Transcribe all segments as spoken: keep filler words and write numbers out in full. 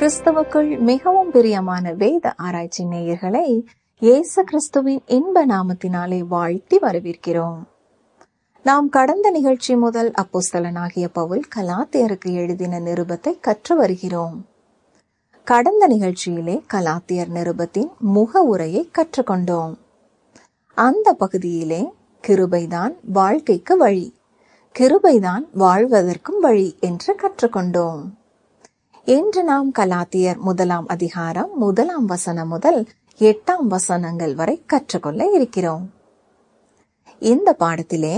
கிறிஸ்துவுக்குள் மிகவும் பிரியமான வேத ஆராய்ச்சி நேயர்களை இயேசு கிறிஸ்துவின் இன்ப நாமத்தினாலே வாழ்த்தி வரவேற்கிறோம். நாம் கடந்த நிகழ்ச்சி முதல் அப்போஸ்தலனாகிய பவுல் கலாத்தியருக்கு எழுதின நிருபத்தை கற்று வருகிறோம். கடந்த நிகழ்ச்சியிலே கலாத்தியர் நிருபத்தின் முக உரையை கற்றுக்கொண்டோம். அந்த பகுதியிலே கிருபைதான் வாழ்க்கைக்கு வழி, கிருபைதான் வாழ்வதற்கும் வழி என்று கற்றுக்கொண்டோம். இன்று நாம் கலாத்தியர் முதலாம் அதிகாரம் முதலாம் வசனம் முதல் எட்டாம் வசனங்கள் வரை கற்றுக்கொள்ள இருக்கிறோம். இந்த பாடத்திலே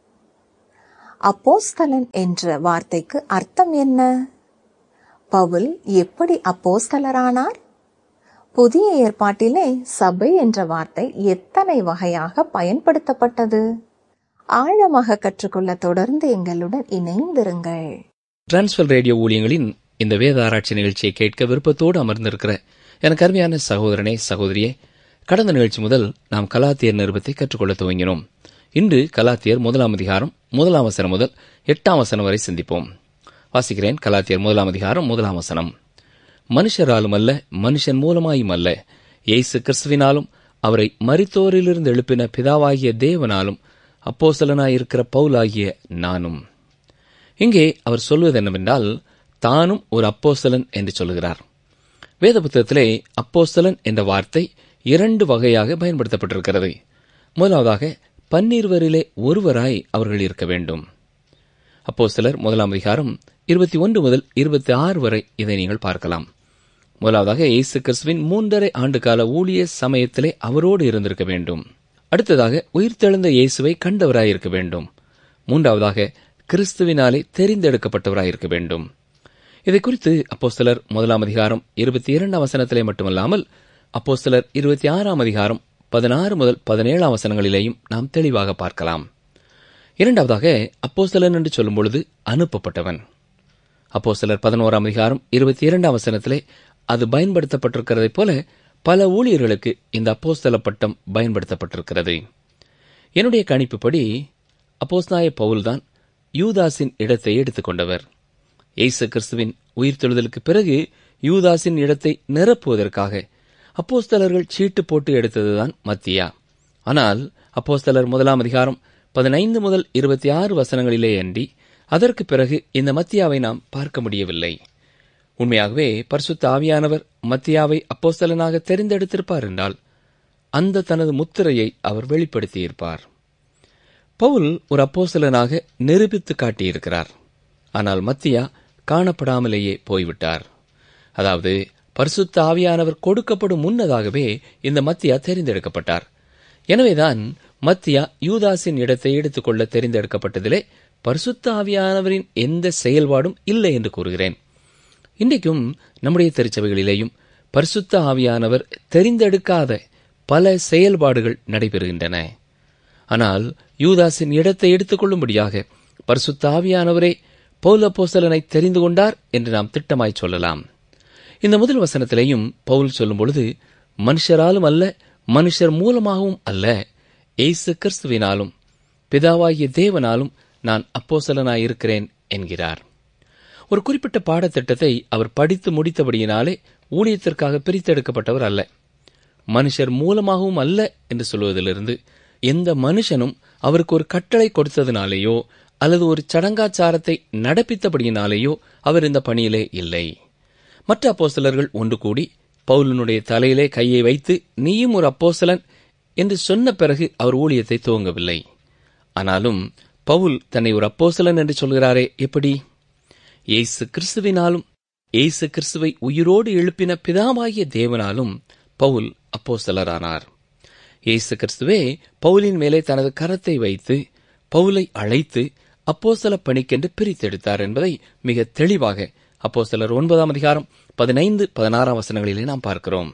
அப்போஸ்தலன் என்ற வார்த்தைக்கு அர்த்தம் என்ன? பவுல் எப்படி அப்போஸ்தலரானார்? புதிய ஏற்பாட்டிலே சபை என்ற வார்த்தை எத்தனை வகையாக பயன்படுத்தப்பட்டது? ஆழமாக கற்றுக்கொள்ள தொடர்ந்து எங்களுடன் இணைந்திருங்கள். டிரான்ஸ்வர் ரேடியோ ஊழியங்களின் இந்த வேத ஆராய்ச்சி நிகழ்ச்சியை கேட்க விருப்பத்தோடு அமர்ந்திருக்கிற எனக்கு அருமையான சகோதரனே, சகோதரியே, கடந்த நிகழ்ச்சி முதல் நாம் கலாத்தியர் நிருபத்தை கற்றுக்கொள்ள துவங்கினோம். இன்று கலாத்தியர் முதலாம் அதிகாரம் முதலாம் வசனம் முதல் எட்டாம் வசனம் வரை சிந்திப்போம். வாசிக்கிறேன். கலாத்தியர் முதலாம் அதிகாரம் முதலாம் வசனம். மனுஷராலும் அல்ல, மனுஷன் மூலமாயும் அல்ல, இயேசு கிறிஸ்துவினாலும் அவரை மரித்தோரிலிருந்து எழுப்பின பிதாவாகிய தேவனாலும் அப்போஸ்தலனாயிருக்கிற பவுலாகிய நானும். இங்கே அவர் சொல்வது என்னவென்றால், தானும் ஒரு அப்போஸ்தலன் என்று சொல்லுகிறார். வேத புத்தகத்திலே அப்போஸ்தலன் என்ற வார்த்தை இரண்டு வகையாக பயன்படுத்தப்பட்டிருக்கிறது. முதலாவதாக பன்னிருவரிலே ஒருவராய் அவர்கள் இருக்க வேண்டும். அப்போஸ்தலர் முதலாம் அதிகாரம் இருபத்தி ஒன்று முதல் இருபத்தி ஆறு வரை இதை நீங்கள் பார்க்கலாம். முதலாவதாக இயேசு கிறிஸ்துவின் மூன்றரை ஆண்டு கால ஊழிய சமயத்திலே அவரோடு இருந்திருக்க வேண்டும். அடுத்ததாக உயிர்த்தெழுந்த இயேசுவை கண்டவராயிருக்க வேண்டும். மூன்றாவதாக கிறிஸ்துவினாலே தெரிந்தெடுக்கப்பட்டவராயிருக்க வேண்டும். இதை குறித்து அப்போஸ்தலர் முதலாம் அதிகாரம் இருபத்தி இரண்டாம் வசனத்திலே மட்டுமல்லாமல் அப்போஸ்தலர் இருபத்தி ஆறாம் அதிகாரம் பதினாறு முதல் பதினேழாம் வசனங்களிலேயும் நாம் தெளிவாக பார்க்கலாம். இரண்டாவதாக அப்போஸ்தலன் என்று சொல்லும் பொழுது அனுப்பப்பட்டவன். அப்போஸ்தலர் பதினோராம் அதிகாரம் இருபத்தி இரண்டாம் வசனத்திலே அது பயன்படுத்தப்பட்டிருக்கிறதைப் போல பல ஊழியர்களுக்கு இந்த அப்போஸ்தல பட்டம் பயன்படுத்தப்பட்டிருக்கிறது. என்னுடைய கணிப்புப்படி அப்போஸ்தலனாகிய பவுல்தான் யூதாசின் இடத்தை எடுத்துக்கொண்டவர். இயேசு கிறிஸ்துவின் உயிர்த்தெழுதலுக்கு பிறகு யூதாசின் இடத்தை நிரப்புவதற்காக அப்போஸ்தலர்கள் சீட்டு போட்டு எடுத்ததுதான் மத்தியா. ஆனால் அப்போஸ்தலர் முதலாம் அதிகாரம் பதினைந்து முதல் இருபத்தி ஆறு வசனங்களிலே அன்றி அதற்கு பிறகு இந்த மத்தியாவை நாம் பார்க்க முடியவில்லை. உண்மையாகவே பரிசுத்த ஆவியானவர் மத்தியாவை அப்போஸ்தலனாக தெரிந்தெடுத்திருப்பார் என்றால் அந்த தனது முத்திரையை அவர் வெளிப்படுத்தியிருப்பார். பவுல் ஒரு அப்போஸ்தலனாக நிரூபித்து காட்டியிருக்கிறார். ஆனால் மத்தியா காணப்படாமலேயே போய்விட்டார். அதாவது பரிசுத்த ஆவியானவர் கொடுக்கப்படும் முன்னதாகவே இந்த மத்தியா தெரிந்தெடுக்கப்பட்டார். எனவேதான் மத்தியா யூதாசின் இடத்தை எடுத்துக்கொள்ள தெரிந்தெடுக்கப்பட்டதிலே பரிசுத்த ஆவியானவரின் எந்த செயல்பாடும் இல்லை என்று கூறுகிறேன். இன்றைக்கும் நம்முடைய திருச்சபைகளிலேயும் பரிசுத்த ஆவியானவர் தெரிந்தெடுக்காத பல செயல்பாடுகள் நடைபெறுகின்றன. ஆனால் யூதாசின் இடத்தை எடுத்துக்கொள்ளும்படியாக பரிசுத்த ஆவியானவரே பவுல் அப்போஸ்தலனை தெரிந்து கொண்டார் என்று நாம் திட்டமாய் சொல்லலாம். இந்த முதல் வசனத்திலேயும் பவுல் சொல்லும் பொழுது மனுஷராலும் அல்ல, மனுஷர் மூலமாகவும் அல்ல, இயேசு கிறிஸ்துவினாலும் பிதாவாகிய தேவனாலும் நான் அப்போஸ்தலனாயிருக்கிறேன் என்கிறார். ஒரு குறிப்பிட்ட பாடத்திட்டத்தை அவர் படித்து முடித்தபடியினாலே ஊழியத்திற்காக பிரித்தெடுக்கப்பட்டவர் அல்ல. மனுஷர் மூலமாகவும் அல்ல என்று சொல்வதிலிருந்து எந்த மனுஷனும் அவருக்கு ஒரு கட்டளை கொடுத்ததினாலேயோ அல்லது ஒரு சடங்காச்சாரத்தை நடப்பித்தபடியினாலேயோ அவர் இந்த பணியிலே இல்லை. மற்ற அப்போஸ்தலர்கள் ஒன்று கூடி பவுலினுடைய தலையிலே கையை வைத்து நீயும் ஒரு அப்போஸ்தலன் என்று சொன்ன பிறகு அவர் ஊழியத்தை துவங்கவில்லை. ஆனாலும் பவுல் தன்னை ஒரு அப்போஸ்தலன் என்று சொல்கிறாரே, எப்படி? இயேசு கிறிஸ்துவினாலும் இயேசு கிறிஸ்துவை உயிரோடு எழுப்பின பிதாவாகிய தேவனாலும் பவுல் அப்போஸ்தலரானார். இயேசு கிறிஸ்துவே பவுலின் மேலே தனது கரத்தை வைத்து பவுலை அழைத்து அப்போஸ்தல பணிக்கென்று பிரித்தெடுத்தார் என்பதை மிக தெளிவாக அப்போஸ்தலர் ஒன்பதாம் அதிகாரம் பதினைந்து பதினாறாம் வசனங்களிலே நாம் பார்க்கிறோம்.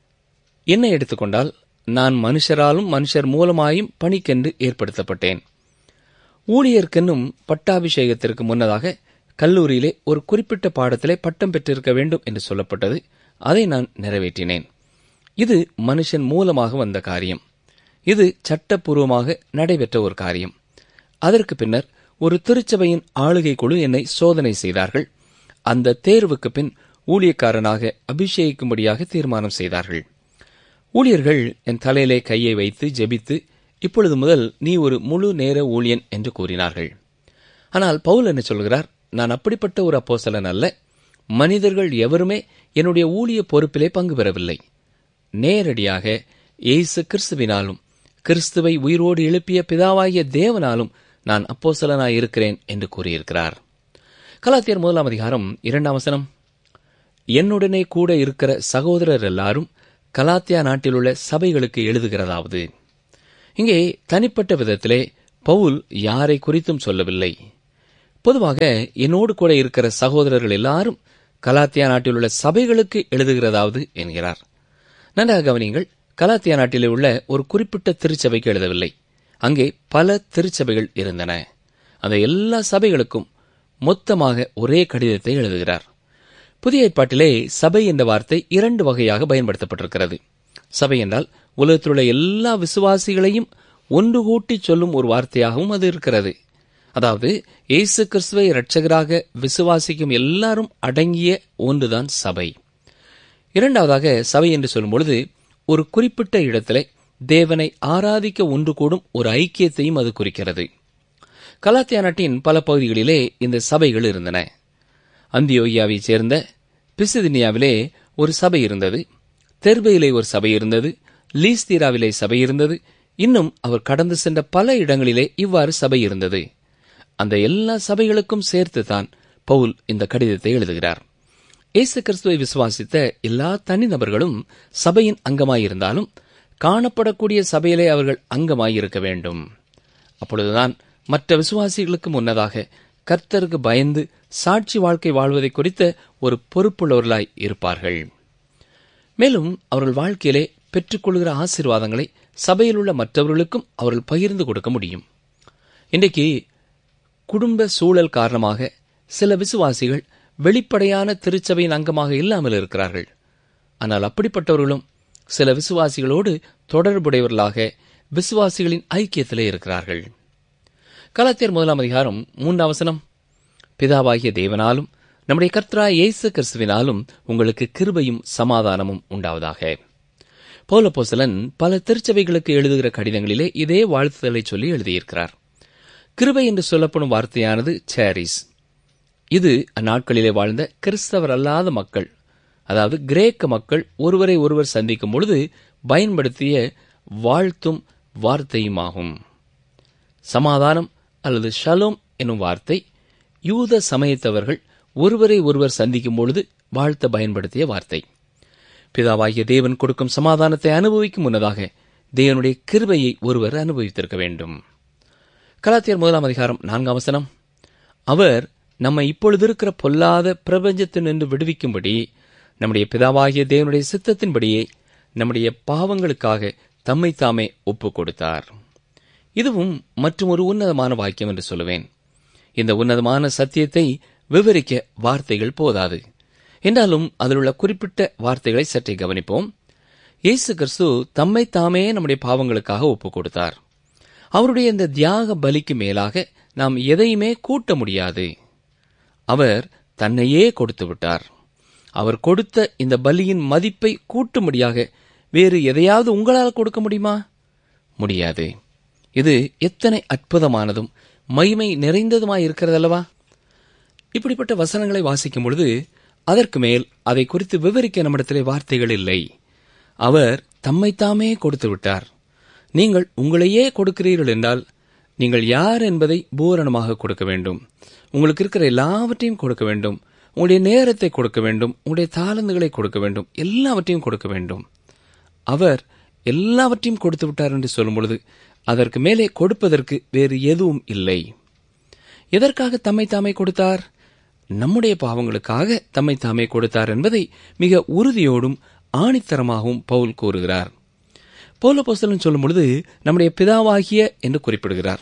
என்னை எடுத்துக்கொண்டால் நான் மனுஷராலும் மனுஷர் மூலமாயும் பணிக்கென்று ஏற்படுத்தப்பட்டேன். ஊழியர்க்கென்னும் பட்டாபிஷேகத்திற்கு முன்னதாக கல்லூரியிலே ஒரு குறிப்பிட்ட பாடத்திலே பட்டம் பெற்றிருக்க வேண்டும் என்று சொல்லப்பட்டது. அதை நான் நிறைவேற்றினேன். இது மனுஷன் மூலமாக வந்த காரியம். இது சட்டப்பூர்வமாக நடைபெற்ற ஒரு காரியம். அதற்கு பின்னர் ஒரு திருச்சபையின் ஆளுகை குழு என்னை சோதனை செய்தார்கள். அந்த தேர்வுக்கு பின் ஊழியக்காரனாக அபிஷேகிக்கும்படியாக தீர்மானம் செய்தார்கள். ஊழியர்கள் என் தலையிலே கையை வைத்து ஜெபித்து, இப்பொழுது முதல் நீ ஒரு முழு நேர ஊழியன் என்று கூறினார்கள். ஆனால் பவுல் என்ன சொல்கிறார்? நான் அப்படிப்பட்ட ஒரு அப்போஸ்தலன் அல்ல. மனிதர்கள் எவருமே என்னுடைய ஊழிய பொறுப்பிலே பங்கு பெறவில்லை. நேரடியாக இயேசு கிறிஸ்துவினாலும் கிறிஸ்துவை உயிரோடு எழுப்பிய பிதாவாகிய தேவனாலும் நான் அப்போஸ்தலனாய் இருக்கிறேன் என்று கூறியிருக்கிறார். கலாத்தியர் முதலாம் அதிகாரம் இரண்டாம் வசனம், என்னுடனே கூட இருக்கிற சகோதரர் எல்லாரும் கலாத்தியா நாட்டிலுள்ள சபைகளுக்கு எழுதுகிறதாவது. இங்கே தனிப்பட்ட விதத்திலே பவுல் யாரை குறித்தும் சொல்லவில்லை. பொதுவாக என்னோடு கூட இருக்கிற சகோதரர்கள் எல்லாரும் கலாத்தியா நாட்டிலுள்ள சபைகளுக்கு எழுதுகிறதாவது என்கிறார். நன்றாக கவனியுங்கள், கலாத்தியா நாட்டிலே உள்ள ஒரு குறிப்பிட்ட திருச்சபைக்கு எழுதவில்லை. அங்கே பல திருச்சபைகள் இருந்தன. அந்த எல்லா சபைகளுக்கும் மொத்தமாக ஒரே கடிதத்தை எழுதுகிறார். புதிய ஏற்பாட்டிலே சபை என்ற வார்த்தை இரண்டு வகையாக பயன்படுத்தப்பட்டிருக்கிறது. சபை என்றால் உலகத்திலுள்ள எல்லா விசுவாசிகளையும் ஒன்று கூட்டி சொல்லும் ஒரு வார்த்தையாகவும் அது இருக்கிறது. அதாவது இயேசு கிறிஸ்துவை இரட்சகராக விசுவாசிக்கும் எல்லாரும் அடங்கிய ஒன்றுதான் சபை. இரண்டாவதாக சபை என்று சொல்லும்பொழுது ஒரு குறிப்பிட்ட இடத்திலே தேவனை ஆராதிக்க ஒன்று கூடும் ஒரு ஐக்கியத்தையும் அது குறிக்கிறது. கலாத்தியா நாட்டின் பல பகுதிகளிலே இந்த சபைகள் இருந்தன. அந்தியோகியாவைச் சேர்ந்த பிசிதினியாவிலே ஒரு சபை இருந்தது. தெர்பையிலே ஒரு சபை இருந்தது. லீஸ்தீராவிலே சபை இருந்தது. இன்னும் அவர் கடந்து சென்ற பல இடங்களிலே இவ்வாறு சபை இருந்தது. அந்த எல்லா சபைகளுக்கும் சேர்த்துதான் பவுல் இந்த கடிதத்தை எழுதுகிறார். இயேசு கிறிஸ்துவை விசுவாசித்த எல்லா தனிநபர்களும் சபையின் அங்கமாயிருந்தாலும் காணப்படக்கூடிய சபையிலே அவர்கள் அங்கமாயிருக்க வேண்டும். அப்பொழுதுதான் மற்ற விசுவாசிகளுக்கு முன்னதாக கர்த்தருக்கு பயந்து சாட்சி வாழ்க்கை வாழ்வதை குறித்த ஒரு பொறுப்புள்ளவர்களாய் இருப்பார்கள். மேலும் அவர்கள் வாழ்க்கையிலே பெற்றுக்கொள்கிற ஆசீர்வாதங்களை சபையில் உள்ள மற்றவர்களுக்கும் அவர்கள் பகிர்ந்து கொடுக்க முடியும். இன்றைக்கு குடும்ப சூழல் காரணமாக சில விசுவாசிகள் வெளிப்படையான திருச்சபையின் அங்கமாக இல்லாமல் இருக்கிறார்கள். ஆனால் அப்படிப்பட்டவர்களும் சில விசுவாசிகளோடு தொடர்புடையவர்களாக விசுவாசிகளின் ஐக்கியத்திலே இருக்கிறார்கள். கலாத்தியர் முதலாம் அதிகாரம் மூன்றாம் வசனம், பிதாவாகிய தேவனாலும் நம்முடைய கர்த்தராகிய இயேசு கிறிஸ்துவினாலும் உங்களுக்கு கிருபையும் சமாதானமும் உண்டாவதாக. பவுல் அப்போஸ்தலன் பல திருச்சபைகளுக்கு எழுதுகிற கடிதங்களிலே இதே வாழ்த்துதலை சொல்லி எழுதியிருக்கிறார். கிருபை என்று சொல்லப்படும் வார்த்தையானது சேரிஸ். இது அந்நாட்களிலே வாழ்ந்த கிறிஸ்தவர் அல்லாத மக்கள், அதாவது கிரேக்க மக்கள் ஒருவரை ஒருவர் சந்திக்கும் பொழுது பயன்படுத்திய வாழ்த்தும் வார்த்தையுமாகும். சமாதானம் அல்லது ஷலோம் என்னும் வார்த்தை யூத சமயத்தவர்கள் ஒருவரை ஒருவர் சந்திக்கும் பொழுது வாழ்த்த பயன்படுத்திய வார்த்தை. பிதாவாகிய தேவன் கொடுக்கும் சமாதானத்தை அனுபவிக்கும் முன்னதாக தேவனுடைய கிருபையை ஒருவர் அனுபவித்திருக்க வேண்டும். கலாத்தியர் முதலாம் அதிகாரம் நான்காம் வசனம், அவர் நம்மை இப்பொழுது இருக்கிற பொல்லாத பிரபஞ்சத்தினின்று விடுவிக்கும்படி நம்முடைய பிதாவாகிய தேவனுடைய சித்தத்தின்படியே நம்முடைய பாவங்களுக்காக தம்மை தாமே ஒப்புக் கொடுத்தார். இதுவும் மற்றும் ஒரு உன்னதமான வாக்கியம் என்று சொல்லுவேன். இந்த உன்னதமான சத்தியத்தை விவரிக்க வார்த்தைகள் போதாது. என்றாலும் அதில் உள்ள குறிப்பிட்ட வார்த்தைகளை சற்றே கவனிப்போம். இயேசு கிறிஸ்து தம்மை தாமே நம்முடைய பாவங்களுக்காக ஒப்புக் கொடுத்தார். அவருடைய இந்த தியாக பலிக்கு மேலாக நாம் எதையுமே கூட்ட முடியாது. அவர் தன்னையே கொடுத்து விட்டார். அவர் கொடுத்த இந்த பலியின் மதிப்பை கூட்டும்படியாக வேறு எதையாவது உங்களால் கொடுக்க முடியுமா? முடியாது. இது எத்தனை அற்புதமானதும் மகிமை நிறைந்ததுமாய் இருக்கிறதல்லவா? இப்படிப்பட்ட வசனங்களை வாசிக்கும் பொழுது அதற்கு மேல் அதை குறித்து விவரிக்க நம்மிடத்திலே வார்த்தைகள் இல்லை. அவர் தம்மைத்தாமே கொடுத்து விட்டார். நீங்கள் உங்களையே கொடுக்கிறீர்கள் என்றால் நீங்கள் யார் என்பதை பூரணமாக கொடுக்க வேண்டும். உங்களுக்கு இருக்கிற எல்லாவற்றையும் கொடுக்க வேண்டும். உங்களுடைய நேரத்தை கொடுக்க வேண்டும். உங்களுடைய தாளந்துகளை கொடுக்க வேண்டும். எல்லாவற்றையும் கொடுக்க வேண்டும். அவர் எல்லாவற்றையும் கொடுத்து விட்டார் என்று சொல்லும் பொழுது அதற்கு மேலே கொடுப்பதற்கு வேறு எதுவும் இல்லை. எதற்காக தம்மை தாமே கொடுத்தார்? நம்முடைய பாவங்களுக்காக தம்மை தாமே கொடுத்தார் என்பதை மிக உறுதியோடும் ஆணித்தரமாகவும் பவுல் கூறுகிறார். பவுல் அப்போஸ்தலன் சொல்லும் பொழுது நம்முடைய பிதாவாகிய என்று குறிப்பிடுகிறார்.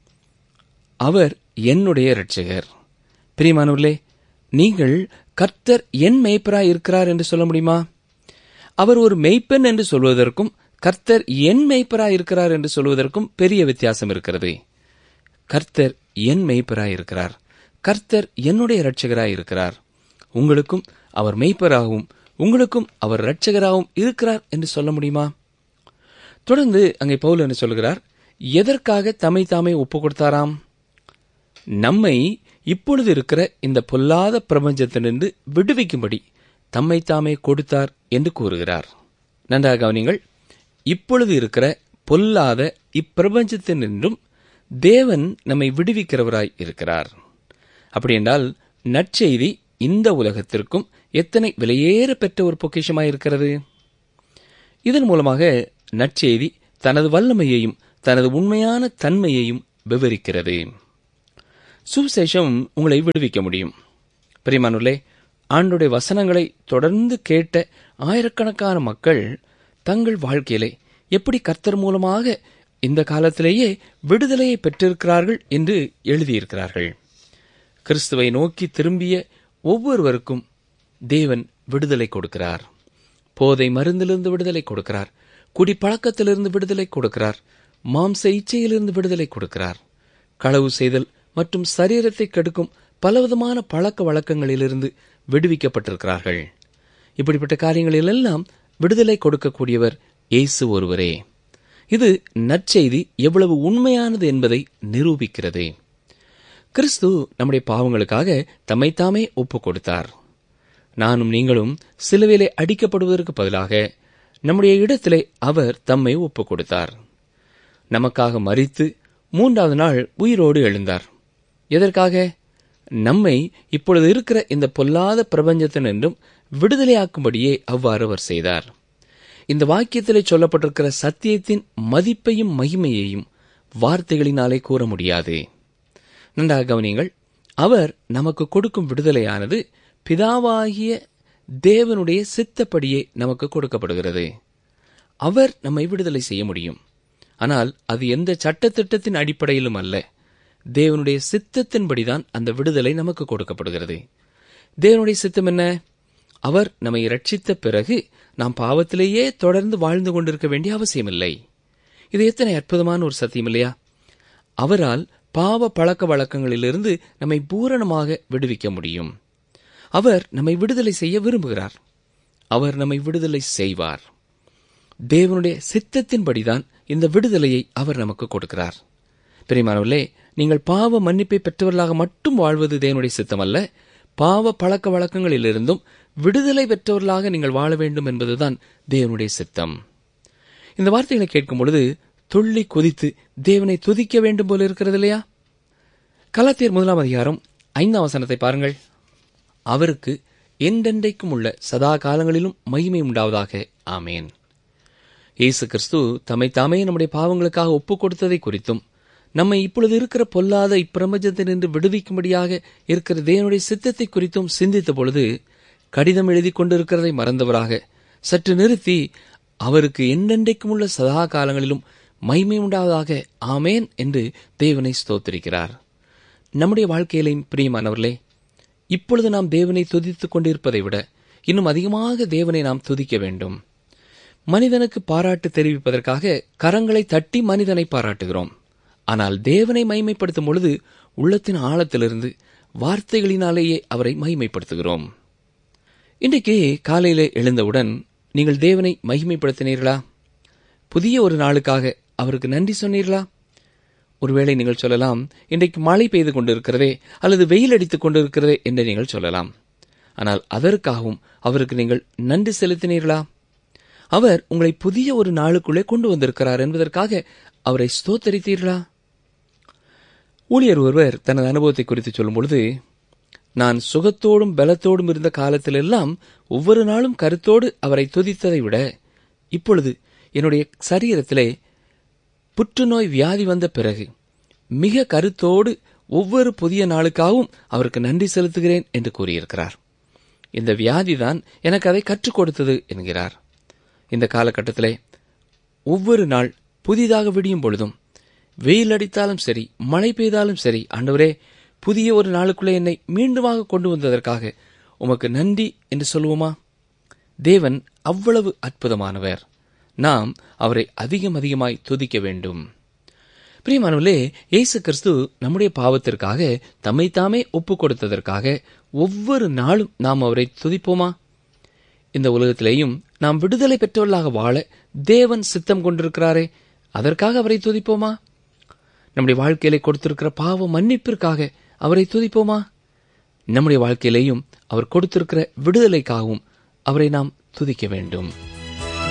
அவர் என்னுடைய இரட்சகர். பிரியமானவர்களே, நீங்கள் கர்த்தர் என் மேய்ப்பராய் இருக்கிறார் என்று சொல்ல முடியுமா? அவர் ஒரு மேய்ப்பன் என்று சொல்வதற்கும் கர்த்தர் என் மேய்ப்பராய் இருக்கிறார் என்று சொல்வதற்கும் பெரிய வித்தியாசம் இருக்கிறது. கர்த்தர் என் மேய்ப்பராய் இருக்கிறார். கர்த்தர் என்னுடைய இரட்சகராய் இருக்கிறார். உங்களுக்கும் அவர் மெய்ப்பராகவும் உங்களுக்கும் அவர் இரட்சகராகவும் இருக்கிறார் என்று சொல்ல முடியுமா? தொடர்ந்து அங்கே பவுல் என்ன சொல்கிறார்? எதற்காக தம்மை தாமே ஒப்பு கொடுத்தாராம்? நம்மை இப்பொழுது இருக்கிற இந்த பொல்லாத பிரபஞ்சத்தினின்று விடுவிக்கும்படி தம்மை தாமே கொடுத்தார் என்று கூறுகிறார். நன்றாக கவனிங்கள். இப்பொழுது இருக்கிற பொல்லாத இப்பிரபஞ்சத்தினின்றும் தேவன் நம்மை விடுவிக்கிறவராய் இருக்கிறார். அப்படி என்றால் நற்செய்தி இந்த உலகத்திற்கும் எத்தனை விலையேற பெற்ற ஒரு பொக்கிஷமாயிருக்கிறது. இதன் மூலமாக நற்செய்தி தனது வல்லமையையும் தனது உண்மையான தன்மையையும் விவரிக்கிறது. சுவிசேஷம் உங்களை விடுவிக்க முடியும். பிரியமானவர்களே, ஆண்டவருடைய வசனங்களை தொடர்ந்து கேட்ட ஆயிரக்கணக்கான மக்கள் தங்கள் வாழ்க்கையிலே எப்படி கர்த்தர் மூலமாக இந்த காலத்திலேயே விடுதலையை பெற்றிருக்கிறார்கள் என்று எழுதியிருக்கிறார்கள். கிறிஸ்துவை நோக்கி திரும்பிய ஒவ்வொருவருக்கும் தேவன் விடுதலை கொடுக்கிறார். போதை மருந்திலிருந்து விடுதலை கொடுக்கிறார். குடிப்பழக்கத்திலிருந்து விடுதலை கொடுக்கிறார். மாம்ச இச்சையிலிருந்து விடுதலை கொடுக்கிறார். களவு செய்தல் மற்றும் சரீரத்தை கெடுக்கும் பலவிதமான பழக்க வழக்கங்களிலிருந்து விடுவிக்கப்பட்டிருக்கிறார்கள். இப்படிப்பட்ட காரியங்களிலெல்லாம் விடுதலை கொடுக்கக்கூடியவர் இயேசு ஒருவரே. இது நற்செய்தி எவ்வளவு உண்மையானது என்பதை நிரூபிக்கிறது. கிறிஸ்து நம்முடைய பாவங்களுக்காக தம்மைத்தாமே ஒப்புக் கொடுத்தார். நானும் நீங்களும் சிலுவையிலே அடிக்கப்படுவதற்கு பதிலாக நம்முடைய இடத்திலே அவர் தம்மை ஒப்புக் கொடுத்தார். நமக்காக மரித்து மூன்றாவது நாள் உயிரோடு எழுந்தார். எதற்காக? நம்மை இப்பொழுது இருக்கிற இந்த பொல்லாத பிரபஞ்சத்தினின்றும் விடுதலையாக்கும்படியே அவ்வாறு அவர் செய்தார். இந்த வாக்கியத்திலே சொல்லப்பட்டிருக்கிற சத்தியத்தின் மதிப்பையும் மகிமையையும் வார்த்தைகளினாலே கூற முடியாது. நன்றாக கவனியுங்கள். அவர் நமக்கு கொடுக்கும் விடுதலையானது பிதாவாகிய தேவனுடைய சித்தப்படியே நமக்கு கொடுக்கப்படுகிறது. அவர் நம்மை விடுதலை செய்ய முடியும். ஆனால் அது எந்த சட்டத்திட்டத்தின் அடிப்படையிலும் அல்ல. தேவனுடைய சித்தத்தின்படிதான் அந்த விடுதலை நமக்கு கொடுக்கப்படுகிறது. தேவனுடைய சித்தம் என்ன? அவர் நம்மை ரட்சித்த பிறகு நாம் பாவத்திலேயே தொடர்ந்து வாழ்ந்து கொண்டிருக்க வேண்டிய அவசியமில்லை. இது எத்தனை அற்புதமான ஒரு சத்தியம் இல்லையா? அவரால் பாவ பழக்க வழக்கங்களிலிருந்து நம்மை பூரணமாக விடுவிக்க முடியும். அவர் நம்மை விடுதலை செய்ய விரும்புகிறார். அவர் நம்மை விடுதலை செய்வார். தேவனுடைய சித்தத்தின்படிதான் இந்த விடுதலையை அவர் நமக்கு கொடுக்கிறார். பிரியமானவர்களே, நீங்கள் பாவ மன்னிப்பை பெற்றவர்களாக மட்டும் வாழ்வது தேவனுடைய சித்தம் அல்ல. பாவ பழக்க வழக்கங்களிலிருந்தும் விடுதலை பெற்றவர்களாக நீங்கள் வாழ வேண்டும் என்பதுதான் தேவனுடைய சித்தம். இந்த வார்த்தைகளை கேட்கும் பொழுது துள்ளி கொதித்து தேவனை துதிக்க வேண்டும் போல இருக்கிறது இல்லையா? கலாத்தியர் முதலாம் அதிகாரம் ஐந்தாம் வசனத்தை பாருங்கள். அவருக்கு என்றென்றைக்கும் உள்ள சதா காலங்களிலும் மகிமை உண்டாவதாக. ஆமேன். இயேசு கிறிஸ்து தம்மை தாமே நம்முடைய பாவங்களுக்காக ஒப்புக் கொடுத்ததை குறித்தும் நம்மை இப்பொழுது இருக்கிற பொல்லாத இப்பிரபஞ்சத்தினின்று விடுவிக்கும்படியாக இருக்கிற தேவனுடைய சித்தத்தை குறித்தும் சிந்தித்த பொழுது கடிதம் எழுதி கொண்டிருக்கிறதை மறந்தவராக சற்று நிறுத்தி அவருக்கு என்றென்றைக்கும் உள்ள சதா காலங்களிலும் மகிமை உண்டாவதாக ஆமேன் என்று தேவனை ஸ்தோத்திரிக்கிறார். நம்முடைய வாழ்க்கையிலையும் பிரியமானவர்களே, இப்பொழுது நாம் தேவனை துதித்துக் கொண்டிருப்பதை விட இன்னும் அதிகமாக தேவனை நாம் துதிக்க வேண்டும். மனிதனுக்கு பாராட்டு தெரிவிப்பதற்காக கரங்களை தட்டி மனிதனை பாராட்டுகிறோம். ஆனால் தேவனை மகிமைப்படுத்தும் பொழுது உள்ளத்தின் ஆழத்திலிருந்து வார்த்தைகளினாலேயே அவரை மகிமைப்படுத்துகிறோம். இன்றைக்கு காலையிலே எழுந்தவுடன் நீங்கள் தேவனை மகிமைப்படுத்தினீர்களா? புதிய ஒரு நாளுக்காக அவருக்கு நன்றி சொன்னீர்களா? ஒருவேளை நீங்கள் சொல்லலாம், இன்றைக்கு மழை பெய்து கொண்டிருக்கிறதே அல்லது வெயில் அடித்துக் கொண்டிருக்கிறதே என்று நீங்கள் சொல்லலாம். ஆனால் அதற்காகவும் அவருக்கு நீங்கள் நன்றி செலுத்தினீர்களா? அவர் உங்களை புதிய ஒரு நாளுக்குள்ளே கொண்டு வந்திருக்கிறார் என்பதற்காக அவரை ஸ்தோத்தரித்தீர்களா? ஊழியர் ஒருவர் தனது அனுபவத்தை குறித்து சொல்லும் பொழுது, நான் சுகத்தோடும் பலத்தோடும் இருந்த காலத்திலெல்லாம் ஒவ்வொரு நாளும் கருத்தோடு அவரை துதித்ததை விட இப்பொழுது என்னுடைய சரீரத்திலே புற்றுநோய் வியாதி வந்த பிறகு மிக கருத்தோடு ஒவ்வொரு புதிய நாளுக்காகவும் அவருக்கு நன்றி செலுத்துகிறேன் என்று கூறியிருக்கிறார். இந்த வியாதிதான் எனக்கு அதை கற்றுக் கொடுத்தது என்கிறார். இந்த காலகட்டத்திலே ஒவ்வொரு நாள் புதிதாக விடியும் பொழுதும் வெயில் அடித்தாலும் சரி மழை பெய்தாலும் சரி, ஆண்டவரே புதிய ஒரு நாளுக்குள்ளே என்னை மீண்டுமாக கொண்டு வந்ததற்காக உமக்கு நன்றி என்று சொல்லுவோமா? தேவன் அவ்வளவு அற்புதமானவர். நாம் அவரை அதிகம் அதிகமாய் துதிக்க வேண்டும். பிரியமானவர்களே, இயேசு கிறிஸ்து நம்முடைய பாவத்திற்காக தம்மை தாமே ஒப்பு கொடுத்ததற்காக ஒவ்வொரு நாளும் நாம் அவரை துதிப்போமா? இந்த உலகத்திலேயும் நாம் விடுதலை பெற்றவர்களாக வாழ தேவன் சித்தம் கொண்டிருக்கிறாரே, அதற்காக அவரை துதிப்போமா? நம்முடைய வாழ்க்கையிலே கொடுத்திருக்கிற பாவ மன்னிப்பிற்காக அவரை துதிப்போமா? நம்முடைய வாழ்க்கையிலேயும் அவர் கொடுத்திருக்கிற விடுதலைக்காகவும் அவரை நாம் துதிக்க வேண்டும்.